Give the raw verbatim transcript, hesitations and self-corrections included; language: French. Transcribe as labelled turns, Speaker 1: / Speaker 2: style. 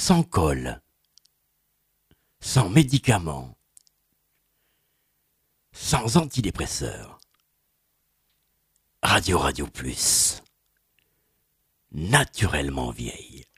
Speaker 1: sans colle, sans médicaments, sans antidépresseurs. Radio Radio Plus, naturellement vieille.